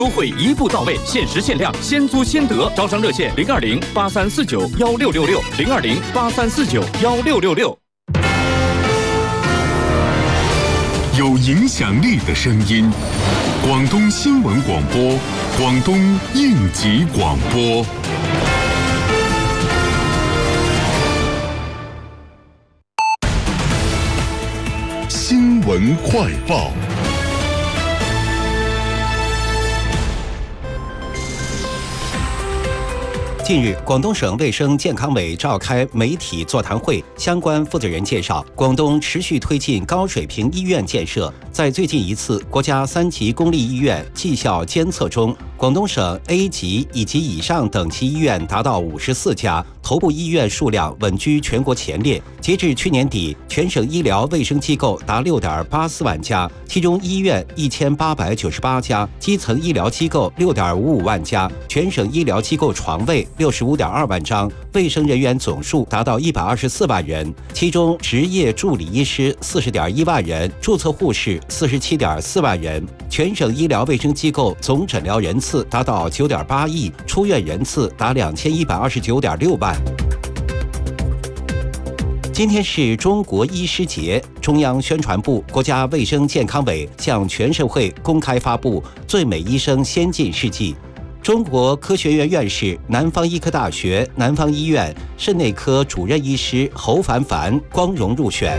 优惠一步到位，限时限量，先租先得。招商热线020-8349-1666，020-8349-1666。 有影响力的声音，广东新闻广播，广东应急广播。新闻快报。 近日，广东省卫生健康委召开媒体座谈会，相关负责人介绍，广东持续推进高水平医院建设。在最近一次国家3级公立医院绩效监测中，广东省 A 级以及以上等级医院达到54家，头部医院数量稳居全国前列。截至去年底，全省医疗卫生机构达 6.84 万家，其中医院1898家，基层医疗机构 6.55 万家，全省医疗机构床位 65.2万张，卫生人员总数达到124万人，其中执业助理医师 40.1 万人，注册护士 47.4 万人。全省医疗卫生机构总诊疗人次达到 9.8亿，出院人次达 2129.6万。今天是中国医师节，中央宣传部、国家卫生健康委向全社会公开发布最美医生先进事迹。中国科学院院士、南方医科大学南方医院肾内科主任医师侯凡凡光荣入选。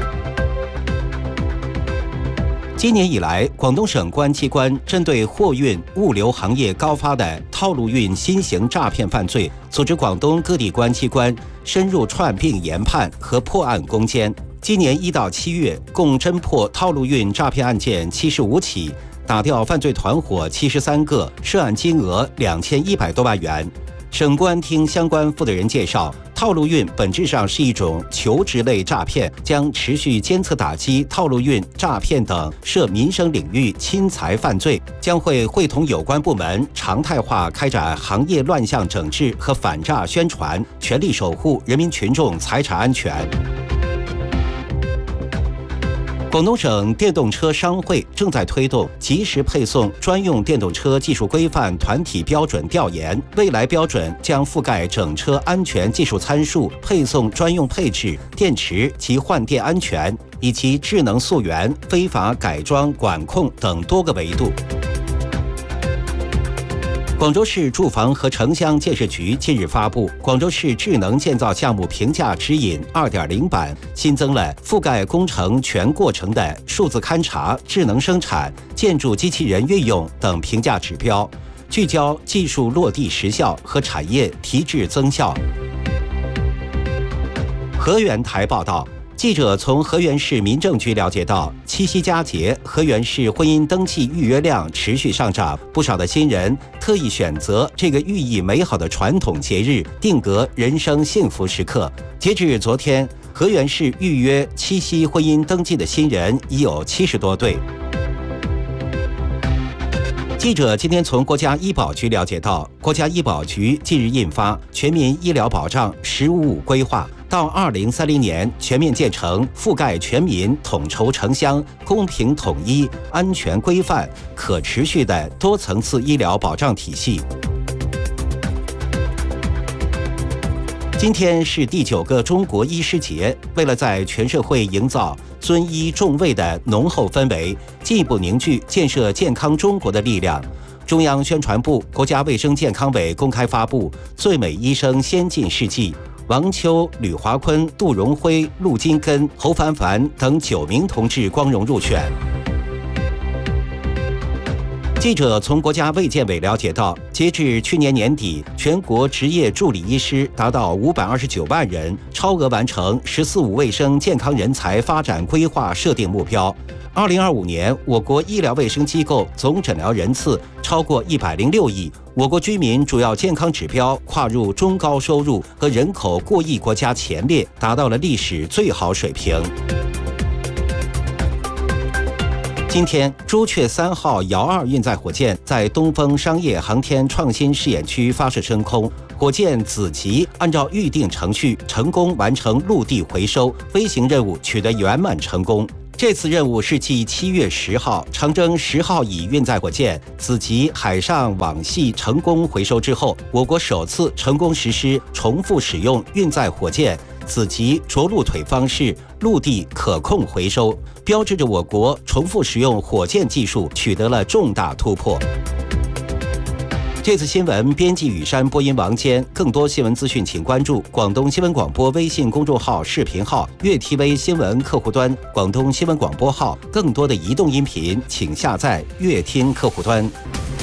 今年以来，广东省公安机关针对货运物流行业高发的套路运新型诈骗犯罪，组织广东各地公安机关深入串并研判和破案攻坚。今年1到7月，共侦破套路运诈骗案件75起，打掉犯罪团伙73个，涉案金额2100多万元。省公安厅相关负责人介绍，套路运本质上是一种求职类诈骗，将持续监测打击套路运、诈骗等涉民生领域侵财犯罪，将会会同有关部门常态化开展行业乱象整治和反诈宣传，全力守护人民群众财产安全。广东省电动车商会正在推动及时配送专用电动车技术规范团体标准调研，未来标准将覆盖整车安全技术参数、配送专用配置、电池及换电安全，以及智能溯源、非法改装管控等多个维度。广州市住房和城乡建设局近日发布《广州市智能建造项目评价指引 2.0 版》，新增了覆盖工程全过程的数字勘查、智能生产、建筑机器人运用等评价指标，聚焦技术落地实效和产业提质增效。河源台报道，记者从河源市民政局了解到，七夕佳节，河源市婚姻登记预约量持续上涨，不少的新人特意选择这个寓意美好的传统节日，定格人生幸福时刻。截至昨天，河源市预约七夕婚姻登记的新人已有70多对。记者今天从国家医保局了解到，国家医保局近日印发《全民医疗保障“15+5”规划》，到2030年全面建成覆盖全民、统筹城乡、公平统一、安全规范、可持续的多层次医疗保障体系。今天是第9个中国医师节，为了在全社会营造尊医重卫的浓厚氛围，进一步凝聚建设健康中国的力量，中央宣传部、国家卫生健康委公开发布最美医生先进事迹，王秋、吕华坤、杜荣辉、陆金根、侯凡凡等9名同志光荣入选。记者从国家卫健委了解到，截至去年年底，全国执业助理医师达到529万人，超额完成“14+5”卫生健康人才发展规划设定目标。2025年，我国医疗卫生机构总诊疗人次超过106亿，我国居民主要健康指标跨入中高收入和人口过亿国家前列，达到了历史最好水平。今天，朱雀3号遥2运载火箭在东风商业航天创新试验区发射升空，火箭子级按照预定程序成功完成陆地回收，飞行任务取得圆满成功。 这次任务是继7月10号长征10号乙运载火箭子级海上网系成功回收之后，我国首次成功实施重复使用运载火箭子级着陆腿方式陆地可控回收，标志着我国重复使用火箭技术取得了重大突破。这次新闻编辑雨山，播音王坚。更多新闻资讯，请关注广东新闻广播微信公众号、视频号、粤 TV 新闻客户端、广东新闻广播号。更多的移动音频，请下载粤听客户端。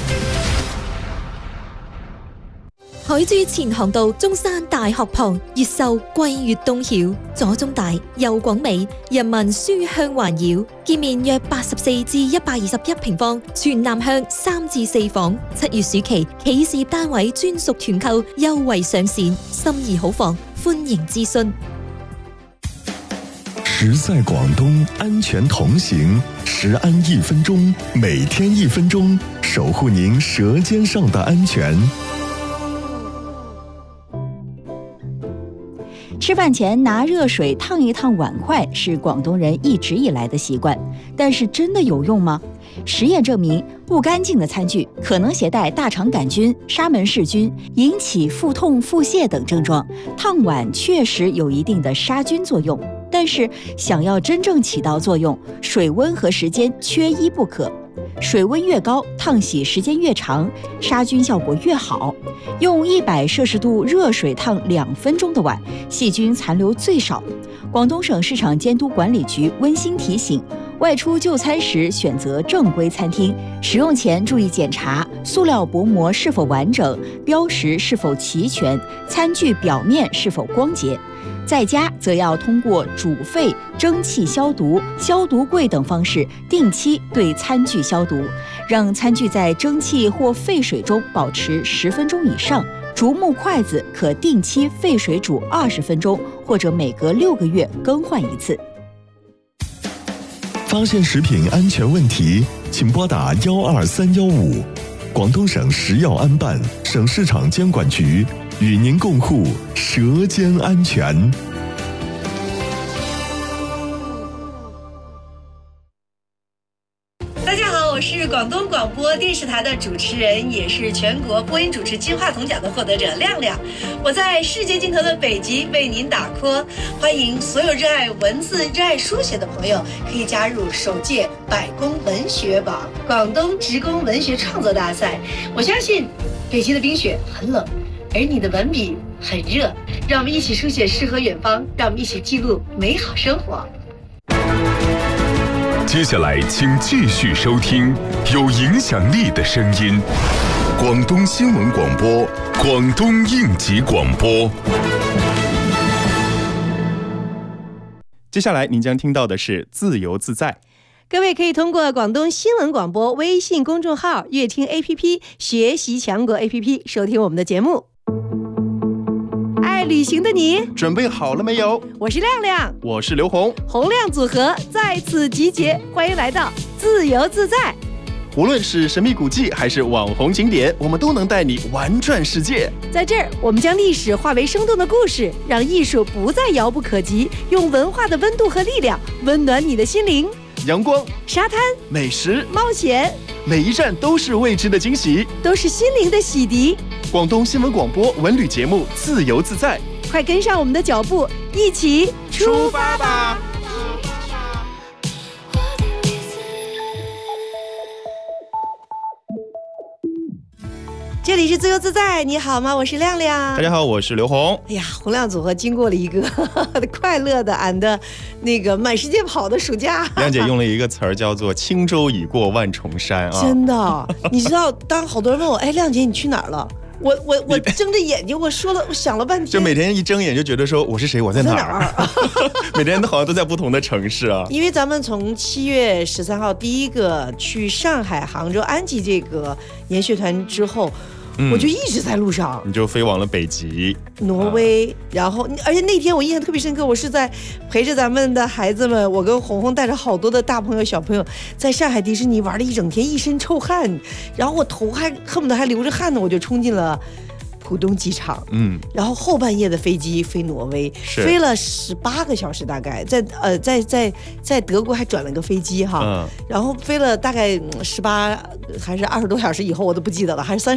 海珠前航道中山大學旁，越秀貴越東曉，左中大右廣美，人民書香環繞。建面約84至121平方，全南向3至4房。7月暑期，企事業單位專屬團購優惠上線，心儀好房，歡迎諮詢。 时在广东，安全同行，食安1分钟，每天1分钟，守护您舌尖上的安全。 吃饭前拿热水烫一烫碗筷是广东人一直以来的习惯，但是真的有用吗？实验证明，不干净的餐具可能携带大肠杆菌、沙门氏菌，引起腹痛、腹泻等症状。烫碗确实有一定的杀菌作用，但是想要真正起到作用，水温和时间缺一不可。水温越高，烫洗时间越长，杀菌效果越好。用100摄氏度热水烫2分钟的碗，细菌残留最少。广东省市场监督管理局温馨提醒：外出就餐时选择正规餐厅，使用前注意检查塑料薄膜是否完整，标识是否齐全，餐具表面是否光洁。在家则要通过煮沸、蒸汽消毒、消毒柜等方式定期对餐具消毒，让餐具在蒸汽或沸水中保持10分钟以上。竹木筷子可定期沸水煮20分钟，或者每隔6个月更换一次。 发现食品安全问题，请拨打12315。广东省食药安办、省市场监管局与您共护舌尖安全。 大家好，我是广东广播电视台的主持人，也是全国播音主持金话筒奖的获得者亮亮。我在世界尽头的北极为您打 call， 欢迎所有热爱文字、热爱书写的朋友可以加入首届百工文学榜广东职工文学创作大赛。我相信北极的冰雪很冷，而你的文笔很热，让我们一起书写诗和远方，让我们一起记录美好生活。 接下来请继续收听有影响力的声音，广东新闻广播，广东应急广播。 接下来您将听到的是自由自在。 各位可以通过广东新闻广播微信公众号、乐听 APP、学习强国 APP 收听我们的节目。爱旅行的你准备好了没有？ 我是亮亮， 我是刘红， 洪亮组合在此集结，欢迎来到自由自在。 无论是神秘古迹还是网红景点，我们都能带你玩转世界。 在这儿，我们将历史化为生动的故事，让艺术不再遥不可及，用文化的温度和力量温暖你的心灵。 阳光、 沙滩、 美食、 冒险， 每一站都是未知的惊喜， 都是心灵的洗涤。 广东新闻广播文旅节目自由自在， 快跟上我们的脚步，一起出发吧！这里是自由自在，你好吗？我是亮亮。 大家好，我是刘红。 哎呀，洪亮组合经过了一个快乐的俺的那个满世界跑的暑假。 亮姐用了一个词儿叫做轻舟已过万重山啊！ 真的，你知道，当好多人问我，哎，亮姐你去哪儿了？我睁着眼睛，我想了半天， 就每天一睁眼就觉得说我是谁，我在哪儿？每天都好像都在不同的城市啊。 因为咱们从7月13号第一个去上海、杭州、安吉这个研学团之后。我就一直在路上， 你就飞往了北极、 挪威，然后而且那天我印象特别深刻，我是在陪着咱们的孩子们，我跟红红带着好多的大朋友小朋友在上海迪士尼玩了一整天，一身臭汗，然后我头还恨不得还流着汗呢，我就冲进了浦东机场，然后后半夜的飞机飞挪威，飞了18个小时，大概在德国还转了个飞机哈，然后飞了大概18还是20多小时以后我都不记得了，还是